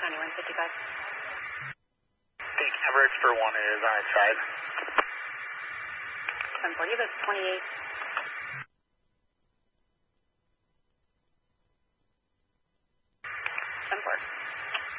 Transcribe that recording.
County 155. Think average for 1 is on its side. 740, that's 28.